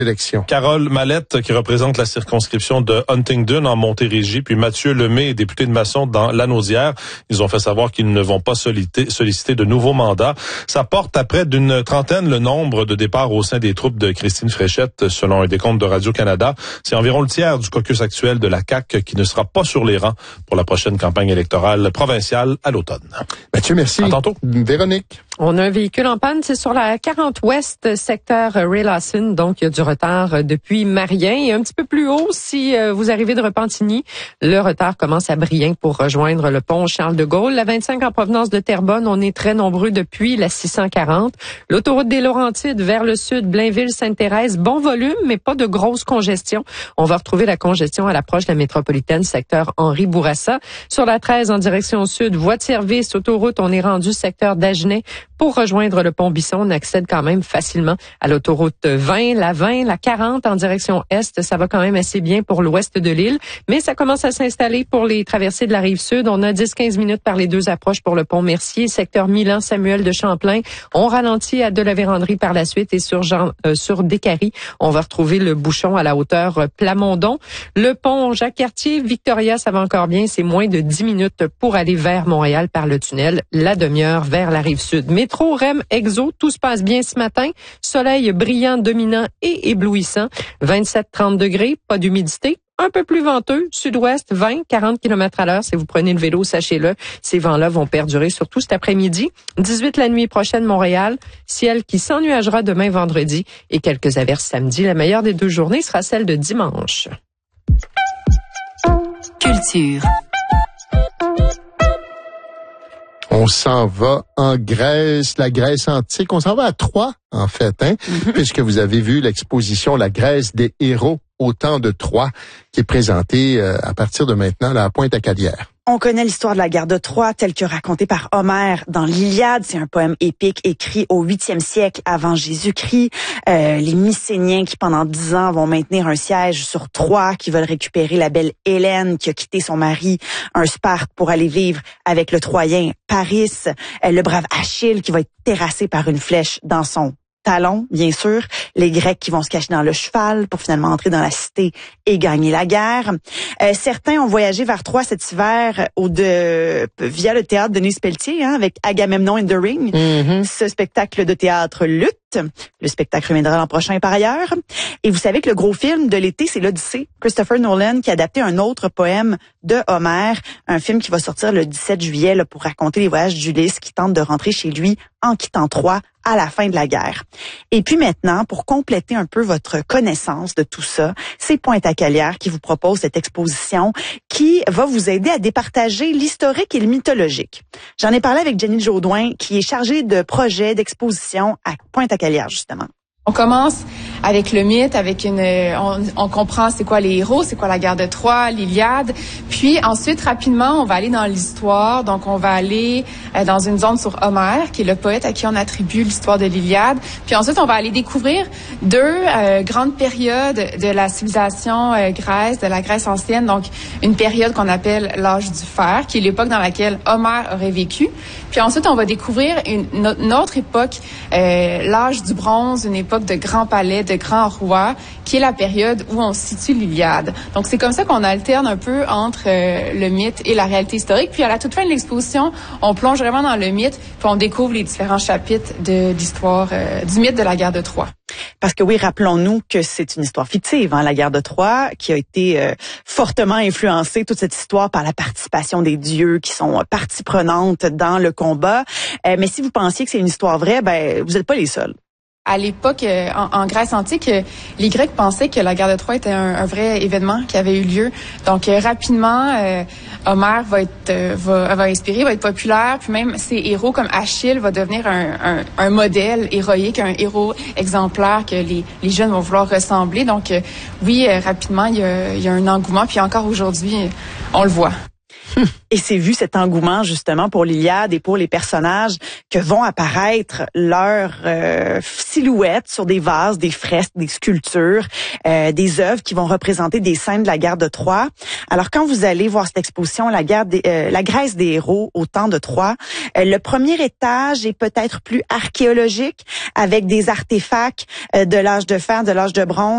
élection. Carole Mallette, qui représente la circonscription de Huntingdon en Montérégie, puis Mathieu Lemay, député de Masson dans Lanaudière. Ils ont fait savoir qu'ils ne vont pas solliciter de nouveaux mandats. Ça porte à près d'une trentaine le nombre de départs au sein des troupes de Christine Fréchette, selon un décompte de Radio-Canada. C'est environ le tiers du caucus actuel de la CAQ qui ne sera pas sur les rangs pour la prochaine campagne électorale provinciale à l'automne. Mathieu, merci. À tantôt. Véronique. On a un véhicule en panne, c'est sur la 40 Ouest, secteur Ray Lawson, donc il y a du retard depuis Marien. Et un petit peu plus haut, si vous arrivez de Repentigny, le retard commence à Brien pour rejoindre le pont Charles-de-Gaulle. La 25 en provenance de Terrebonne, on est très nombreux depuis la 640. L'autoroute des Laurentides vers le sud, Blainville-Sainte-Thérèse, bon volume, mais pas de grosse congestion. On va retrouver la congestion à l'approche de la métropolitaine, secteur Henri-Bourassa. Sur la 13 en direction sud, voie de service, autoroute, on est rendu secteur d'Agenais. Pour rejoindre le pont Bisson, on accède quand même facilement à l'autoroute 20, la 40 en direction est. Ça va quand même assez bien pour l'ouest de l'île, mais ça commence à s'installer pour les traversées de la rive sud. On a 10-15 minutes par les deux approches pour le pont Mercier, secteur Milan-Samuel de Champlain. On ralentit à de la Vérandrie par la suite et sur Décarie, on va retrouver le bouchon à la hauteur Plamondon. Le pont Jacques-Cartier, Victoria, ça va encore bien. C'est moins de 10 minutes pour aller vers Montréal par le tunnel, la demi-heure vers la rive sud. Métro, REM, Exo, tout se passe bien ce matin. Soleil brillant, dominant et éblouissant. 27-30 degrés, pas d'humidité. Un peu plus venteux, sud-ouest, 20-40 km/h. Si vous prenez le vélo, sachez-le, ces vents-là vont perdurer surtout cet après-midi. 18 la nuit prochaine, Montréal. Ciel qui s'ennuagera demain vendredi et quelques averses samedi. La meilleure des deux journées sera celle de dimanche. Culture. On s'en va en Grèce, la Grèce antique. On s'en va à Troie, en fait, puisque vous avez vu l'exposition La Grèce des héros au temps de Troie, qui est présentée à partir de maintenant là, à Pointe-à-Calière. On connaît l'histoire de la guerre de Troie telle que racontée par Homère dans l'Iliade. C'est un poème épique écrit au 8e siècle avant Jésus-Christ. Les Mycéniens qui, pendant 10 ans, vont maintenir un siège sur Troie, qui veulent récupérer la belle Hélène qui a quitté son mari, un Sparte, pour aller vivre avec le Troyen Paris. Le brave Achille qui va être terrassé par une flèche dans son talon, bien sûr, les Grecs qui vont se cacher dans le cheval pour finalement entrer dans la cité et gagner la guerre. Certains ont voyagé vers Troie cet hiver via le théâtre de Denise Pelletier, avec Agamemnon and the Ring, ce spectacle de théâtre lutte. Le spectacle reviendra l'an prochain par ailleurs. Et vous savez que le gros film de l'été, c'est l'Odyssée. Christopher Nolan qui a adapté un autre poème de Homère, un film qui va sortir le 17 juillet pour raconter les voyages d'Ulysse qui tente de rentrer chez lui en quittant Troie à la fin de la guerre. Et puis maintenant, pour compléter un peu votre connaissance de tout ça, c'est Pointe-à-Calière qui vous propose cette exposition qui va vous aider à départager l'historique et le mythologique. J'en ai parlé avec Jenny Jaudoin qui est chargée de projets d'exposition à Pointe-à-Calière justement. On commence avec le mythe, on comprend c'est quoi les héros, c'est quoi la guerre de Troie, l'Iliade. Puis ensuite, rapidement, on va aller dans l'histoire. Donc, on va aller dans une zone sur Homère, qui est le poète à qui on attribue l'histoire de l'Iliade. Puis ensuite, on va aller découvrir deux grandes périodes de la civilisation grecque, de la Grèce ancienne. Donc, une période qu'on appelle l'âge du fer, qui est l'époque dans laquelle Homère aurait vécu. Puis ensuite, on va découvrir une autre époque, l'âge du bronze, une époque de grands palais, de grands rois, qui est la période où on situe l'Iliade. Donc, c'est comme ça qu'on alterne un peu entre le mythe et la réalité historique. Puis, à la toute fin de l'exposition, on plonge vraiment dans le mythe, puis on découvre les différents chapitres de l'histoire du mythe de la guerre de Troie. Parce que oui, rappelons-nous que c'est une histoire fictive, la guerre de Troie, qui a été fortement influencée, toute cette histoire, par la participation des dieux qui sont partie prenante dans le combat. Mais si vous pensiez que c'est une histoire vraie, vous n'êtes pas les seuls. À l'époque, en Grèce antique, les Grecs pensaient que la guerre de Troie était un vrai événement qui avait eu lieu. Donc, rapidement, Homère va inspirer, va être populaire. Puis même ses héros comme Achille va devenir un modèle héroïque, un héros exemplaire que les jeunes vont vouloir ressembler. Donc, oui, rapidement, il y a un engouement. Puis encore aujourd'hui, on le voit. Et c'est vu cet engouement justement pour l'Iliade et pour les personnages que vont apparaître leurs silhouettes sur des vases, des fresques, des sculptures, des œuvres qui vont représenter des scènes de la guerre de Troie. Alors quand vous allez voir cette exposition, la Grèce des héros au temps de Troie, le premier étage est peut-être plus archéologique avec des artefacts de l'âge de fer, de l'âge de bronze.